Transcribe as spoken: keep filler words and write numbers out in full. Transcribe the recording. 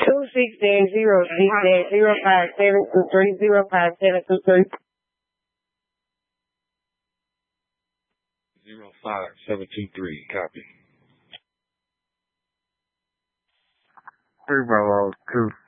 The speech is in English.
Two six dash zero six dash zero five seven two three zero five seven two three. Zero five seven two three. Copy. Three Bravo two.